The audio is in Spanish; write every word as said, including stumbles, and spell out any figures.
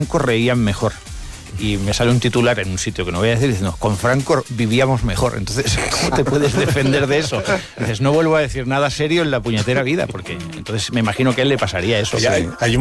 Franco reían mejor. Y me sale un titular en un sitio que no voy a decir diciendo, con Franco vivíamos mejor. Entonces, ¿cómo te puedes defender de eso? Dices, no vuelvo a decir nada serio en la puñetera vida, porque entonces me imagino que a él le pasaría eso. Hay, hay un